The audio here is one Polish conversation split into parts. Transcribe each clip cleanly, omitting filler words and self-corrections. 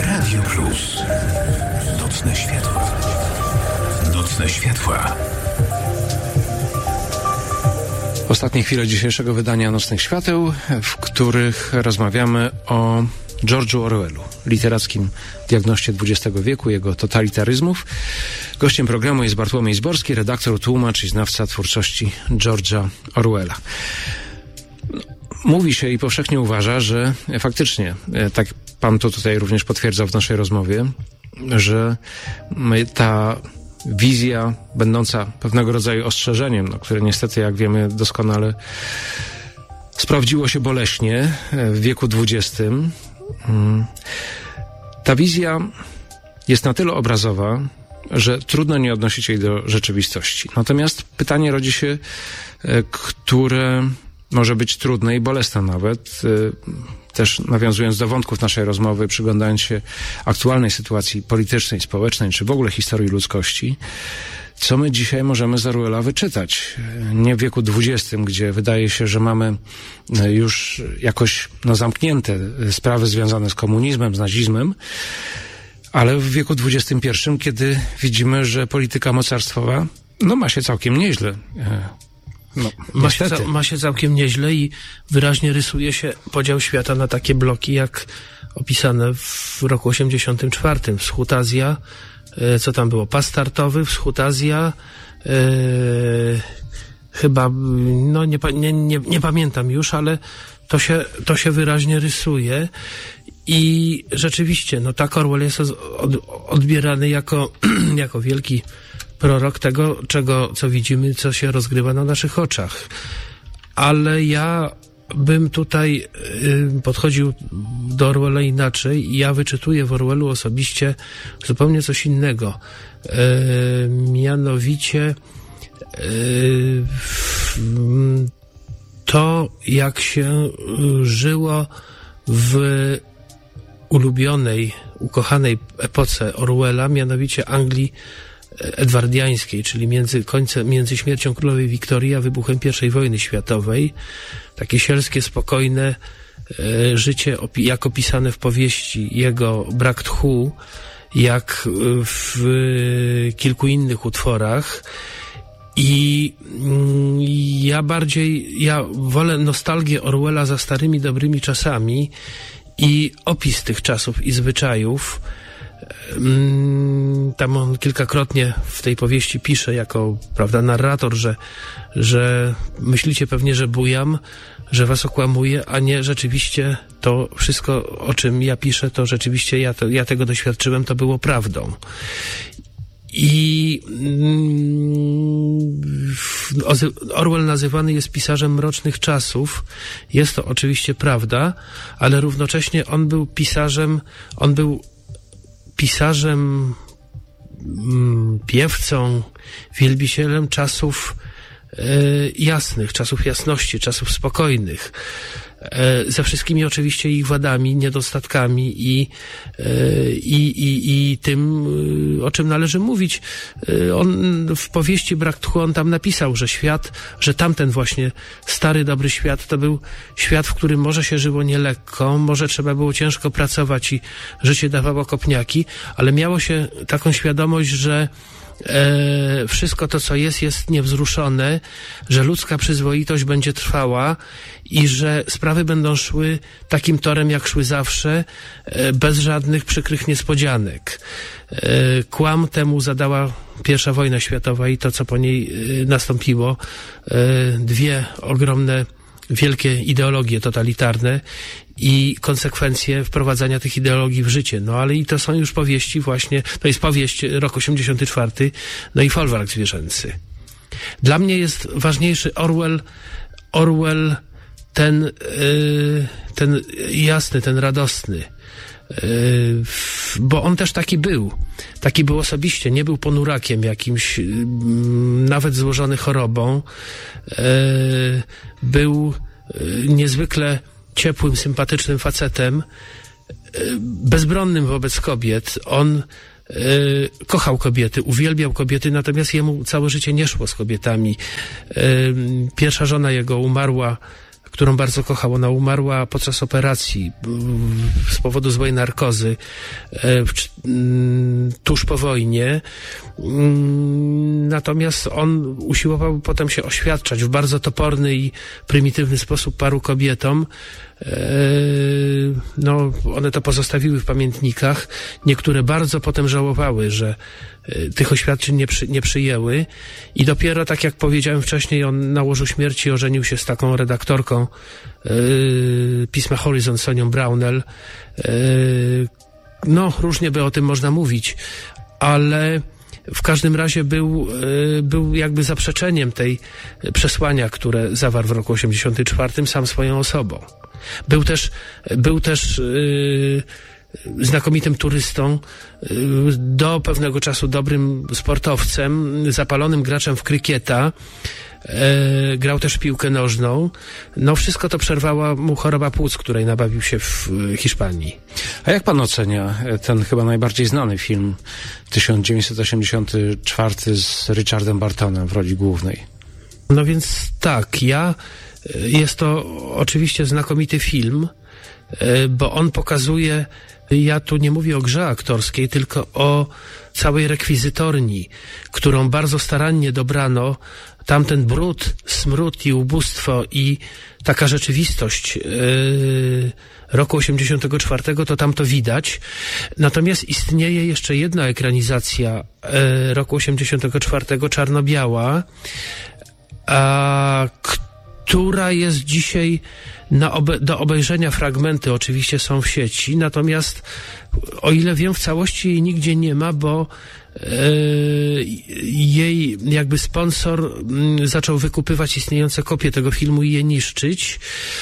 Radio Plus. Nocne światła. Nocne światła. Ostatnie chwile dzisiejszego wydania Nocnych Świateł, w których rozmawiamy o George'u Orwellu, literackim diagnoście XX wieku, jego totalitaryzmów. Gościem programu jest Bartłomiej Zborski, redaktor, tłumacz i znawca twórczości George'a Orwella. Mówi się i powszechnie uważa, że faktycznie, tak pan to tutaj również potwierdzał w naszej rozmowie, że ta wizja będąca pewnego rodzaju ostrzeżeniem, które niestety, jak wiemy doskonale, sprawdziło się boleśnie w wieku XX. Ta wizja jest na tyle obrazowa, że trudno nie odnosić jej do rzeczywistości. Natomiast pytanie rodzi się, które może być trudne i bolesne nawet, też nawiązując do wątków naszej rozmowy, przyglądając się aktualnej sytuacji politycznej, społecznej, czy w ogóle historii ludzkości, co my dzisiaj możemy z Orwella wyczytać? Nie w wieku XX, gdzie wydaje się, że mamy już jakoś zamknięte sprawy związane z komunizmem, z nazizmem, ale w wieku XXI, kiedy widzimy, że polityka mocarstwowa ma się całkiem nieźle. Ma się całkiem nieźle i wyraźnie rysuje się podział świata na takie bloki, jak opisane w roku 1984. Wschód Azja, co tam było? Pas startowy, Wschód Azja, chyba, nie pamiętam już, ale to się wyraźnie rysuje. I rzeczywiście, tak Orwell jest odbierany jako wielki prorok tego, co widzimy, co się rozgrywa na naszych oczach. Ale ja bym tutaj podchodził do Orwella inaczej. Ja wyczytuję w Orwellu osobiście zupełnie coś innego. Mianowicie to, jak się żyło w ulubionej, ukochanej epoce Orwella, mianowicie Anglii edwardiańskiej, czyli między śmiercią królowej Wiktorii a wybuchem I wojny światowej. Takie sielskie, spokojne życie, jak opisane w powieści jego Brak tchu, jak w kilku innych utworach. I ja wolę nostalgię Orwella za starymi, dobrymi czasami i opis tych czasów i zwyczajów. Tam on kilkakrotnie w tej powieści pisze jako, narrator, że myślicie pewnie, że bujam, że was okłamuję, a nie rzeczywiście to wszystko, o czym ja piszę, to rzeczywiście ja tego doświadczyłem, to było prawdą. I Orwell nazywany jest pisarzem mrocznych czasów. Jest to oczywiście prawda, ale równocześnie on był pisarzem, piewcą, wielbicielem czasów jasnych, czasów jasności, czasów spokojnych. Ze wszystkimi oczywiście ich wadami, niedostatkami i tym, o czym należy mówić. On w powieści Brak tchu, on tam napisał, że tamten właśnie stary, dobry świat to był świat, w którym może się żyło nielekko, może trzeba było ciężko pracować i życie dawało kopniaki, ale miało się taką świadomość, że wszystko to, co jest niewzruszone, że ludzka przyzwoitość będzie trwała i że sprawy będą szły takim torem, jak szły zawsze, bez żadnych przykrych niespodzianek. Kłam temu zadała I wojna światowa i to, co po niej nastąpiło. Dwie ogromne, wielkie ideologie totalitarne i konsekwencje wprowadzania tych ideologii w życie. Ale i to są już powieści właśnie, to jest powieść rok 84, i Folwark zwierzęcy. Dla mnie jest ważniejszy Orwell ten jasny, ten radosny, bo on też taki był osobiście, nie był ponurakiem jakimś, nawet złożony chorobą, był niezwykle ciepłym, sympatycznym facetem, bezbronnym wobec kobiet. On kochał kobiety, uwielbiał kobiety, natomiast jemu całe życie nie szło z kobietami. Pierwsza żona jego umarła którą bardzo kochał. Ona umarła podczas operacji z powodu złej narkozy tuż po wojnie. Natomiast on usiłował potem się oświadczać w bardzo toporny i prymitywny sposób paru kobietom. No, one to pozostawiły w pamiętnikach. Niektóre bardzo potem żałowały, że tych oświadczeń nie przyjęły i dopiero, tak jak powiedziałem wcześniej, on na łożu śmierci ożenił się z taką redaktorką pisma Horizon, Sonią Brownell. No, różnie by o tym można mówić, ale w każdym razie był jakby zaprzeczeniem tej przesłania, które zawarł w roku 1984 sam swoją osobą. Był też znakomitym turystą, do pewnego czasu dobrym sportowcem, zapalonym graczem w krykieta, grał też w piłkę nożną. No, wszystko to przerwała mu choroba płuc, której nabawił się w Hiszpanii. A jak pan ocenia ten chyba najbardziej znany film 1984 z Richardem Bartonem w roli głównej? No więc tak, jest to oczywiście znakomity film, bo on pokazuje, ja tu nie mówię o grze aktorskiej, tylko o całej rekwizytorni, którą bardzo starannie dobrano. Tamten brud, smród i ubóstwo i taka rzeczywistość roku 1984, to tam to widać. Natomiast istnieje jeszcze jedna ekranizacja roku 1984, czarno-biała, która jest dzisiaj do obejrzenia. Fragmenty oczywiście są w sieci, natomiast o ile wiem, w całości jej nigdzie nie ma, bo jej jakby sponsor zaczął wykupywać istniejące kopie tego filmu i je niszczyć.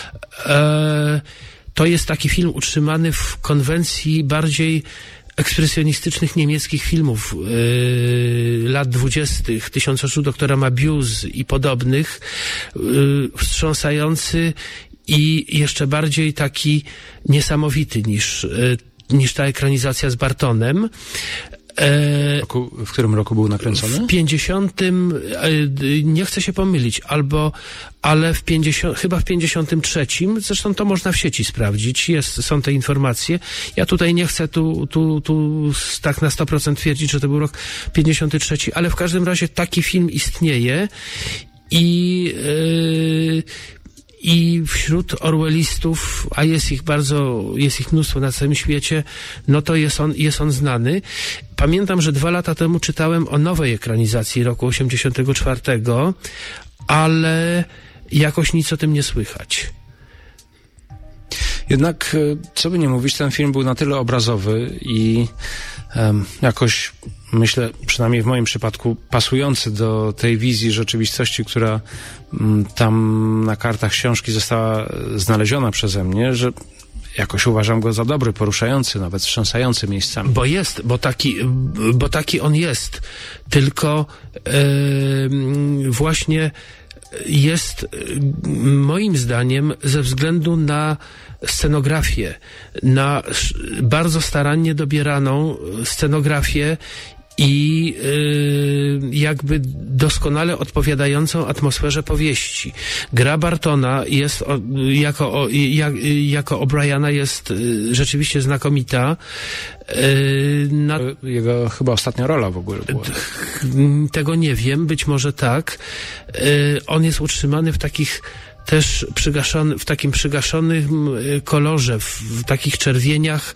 To jest taki film utrzymany w konwencji bardziej ekspresjonistycznych niemieckich filmów lat 20., Tysiąc oczu doktora Mabuse i podobnych, wstrząsający i jeszcze bardziej taki niesamowity niż ta ekranizacja z Bartonem. W którym roku był nakręcony? W 50, nie chcę się pomylić, ale chyba w 53, zresztą to można w sieci sprawdzić, są te informacje. Ja tutaj nie chcę tu tak na 100% twierdzić, że to był rok 53, ale w każdym razie taki film istnieje i wśród orwellistów, a jest ich mnóstwo na całym świecie, no to jest on znany. Pamiętam, że 2 lata temu czytałem o nowej ekranizacji roku 1984, ale jakoś nic o tym nie słychać. Jednak, co by nie mówić, ten film był na tyle obrazowy i jakoś, myślę, przynajmniej w moim przypadku, pasujący do tej wizji rzeczywistości, która tam na kartach książki została znaleziona przeze mnie, że jakoś uważam go za dobry, poruszający, nawet wstrząsający miejscami. Bo taki on jest. Tylko właśnie jest, moim zdaniem, ze względu na scenografię, na bardzo starannie dobieraną scenografię i jakby doskonale odpowiadającą atmosferze powieści. Gra Bartona jest jako O'Briana jest rzeczywiście znakomita. Jego chyba ostatnia rola w ogóle była. Tego nie wiem, być może tak. On jest utrzymany w takich też w takim przygaszonym kolorze, w takich czerwieniach,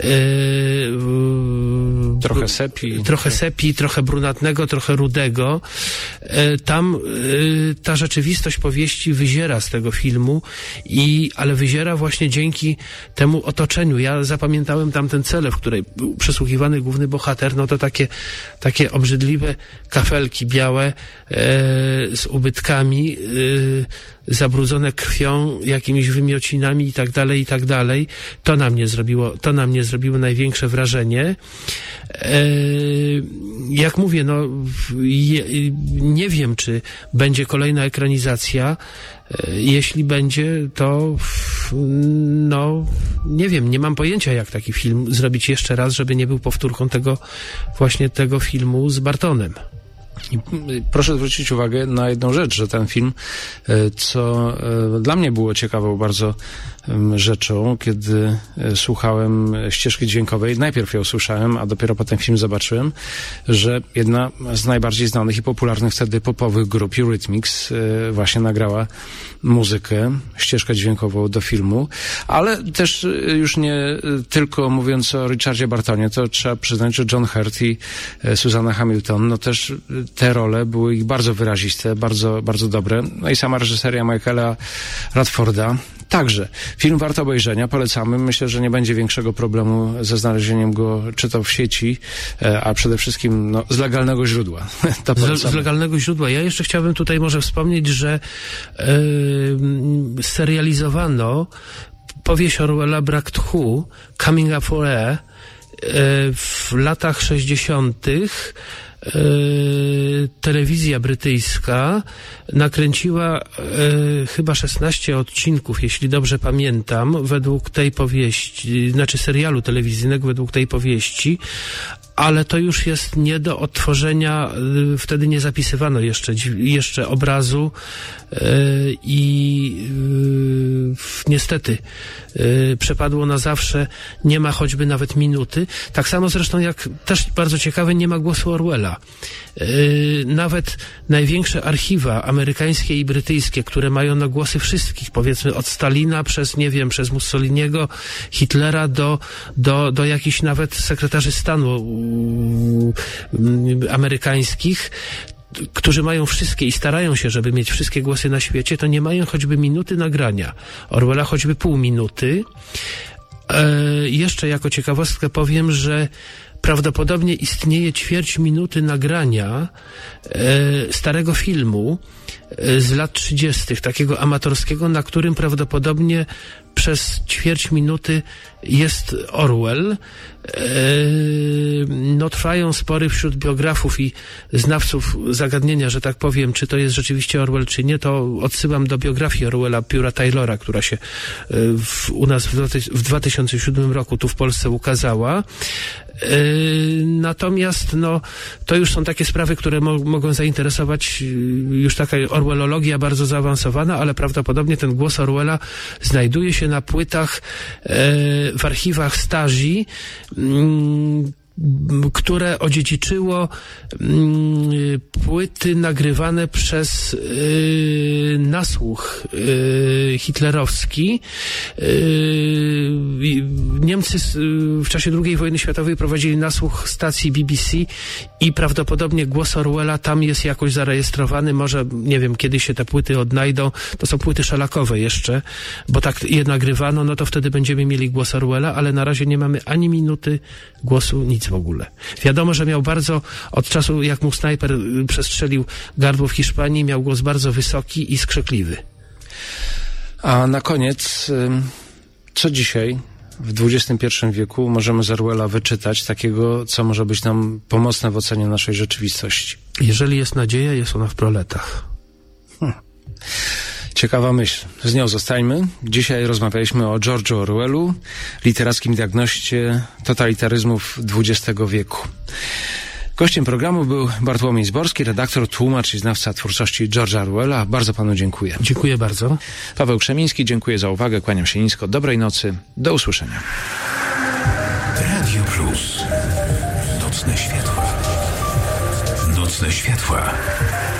trochę sepi, trochę brunatnego, trochę rudego. Tam ta rzeczywistość powieści wyziera z tego filmu, ale wyziera właśnie dzięki temu otoczeniu. Ja zapamiętałem tamtę celę, w której był przesłuchiwany główny bohater, no to takie obrzydliwe kafelki białe z ubytkami, zabrudzone krwią, jakimiś wymiocinami i tak dalej. To na mnie zrobiło największe wrażenie. Jak mówię, no nie wiem, czy będzie kolejna ekranizacja. Jeśli będzie, to nie wiem, nie mam pojęcia, jak taki film zrobić jeszcze raz, żeby nie był powtórką tego filmu z Bartonem. I proszę zwrócić uwagę na jedną rzecz, że ten film, co dla mnie było ciekawą bardzo rzeczą, kiedy słuchałem ścieżki dźwiękowej, najpierw ją słyszałem, a dopiero potem film zobaczyłem, że jedna z najbardziej znanych i popularnych wtedy popowych grup, Eurythmics, właśnie nagrała muzykę, ścieżkę dźwiękową do filmu, ale też już nie tylko mówiąc o Richardzie Bartonie, to trzeba przyznać, że John Hurt i Susanna Hamilton, no też te role były ich bardzo wyraziste, bardzo, bardzo dobre. No i sama reżyseria Michaela Radforda. Także film warto obejrzenia, polecamy. Myślę, że nie będzie większego problemu ze znalezieniem go, czy to w sieci, a przede wszystkim no, z legalnego źródła. Z legalnego źródła. Ja jeszcze chciałbym tutaj może wspomnieć, że serializowano powieść Orwella Brak Tchu, Coming Up for Air, w latach 60. Telewizja brytyjska nakręciła chyba 16 odcinków, jeśli dobrze pamiętam, według tej powieści, znaczy serialu telewizyjnego według tej powieści, ale to już jest nie do odtworzenia, wtedy nie zapisywano jeszcze obrazu i niestety przepadło na zawsze, nie ma choćby nawet minuty. Tak samo zresztą jak, też bardzo ciekawe, nie ma głosu Orwella. Nawet największe archiwa amerykańskie i brytyjskie, które mają na głosy wszystkich, powiedzmy od Stalina przez, nie wiem, przez Mussoliniego, Hitlera do jakichś nawet sekretarzy stanu amerykańskich, którzy mają wszystkie i starają się, żeby mieć wszystkie głosy na świecie, to nie mają choćby minuty nagrania. Orwella choćby pół minuty. Jeszcze jako ciekawostkę powiem, że prawdopodobnie istnieje ćwierć minuty nagrania starego filmu z lat 30., takiego amatorskiego, na którym prawdopodobnie przez ćwierć minuty jest Orwell. No, trwają spory wśród biografów i znawców zagadnienia, że tak powiem, czy to jest rzeczywiście Orwell, czy nie. To odsyłam do biografii Orwella Pura Taylora, która się u nas w 2007 roku tu w Polsce ukazała. Natomiast no, to już są takie sprawy, które mogą zainteresować, już taka orwellologia bardzo zaawansowana, ale prawdopodobnie ten głos Orwella znajduje się na płytach w archiwach Stasi, które odziedziczyło płyty nagrywane przez nasłuch hitlerowski. Niemcy w czasie II wojny światowej prowadzili nasłuch stacji BBC i prawdopodobnie głos Orwella tam jest jakoś zarejestrowany. Może, nie wiem, kiedy się te płyty odnajdą. To są płyty szalakowe jeszcze, bo tak je nagrywano, no to wtedy będziemy mieli głos Orwella, ale na razie nie mamy ani minuty głosu, nic w ogóle. Wiadomo, że miał bardzo, od czasu jak mu snajper przestrzelił gardło w Hiszpanii, miał głos bardzo wysoki i skrzekliwy. A na koniec, co dzisiaj w XXI wieku możemy z Orwella wyczytać takiego, co może być nam pomocne w ocenie naszej rzeczywistości? Jeżeli jest nadzieja, jest ona w proletach. Ciekawa myśl. Z nią zostańmy. Dzisiaj rozmawialiśmy o George'u Orwellu, literackim diagnoście totalitaryzmów XX wieku. Gościem programu był Bartłomiej Zborski, redaktor, tłumacz i znawca twórczości George'a Orwella. Bardzo panu dziękuję. Dziękuję bardzo. Paweł Krzemiński, dziękuję za uwagę, kłaniam się nisko. Dobrej nocy, do usłyszenia. Radio Plus. Nocne światła. Nocne światła.